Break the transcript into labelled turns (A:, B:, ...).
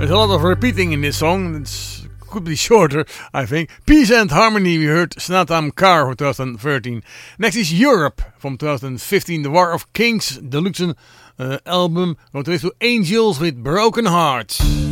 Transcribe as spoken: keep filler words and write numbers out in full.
A: There's a lot of repeating in this song. It could be shorter, I think. Peace and Harmony, we heard Snatam Kar from twenty thirteen. Next is Europe from twenty fifteen. The War of Kings Deluxe uh, album. Going to listen to Angels with Broken Hearts.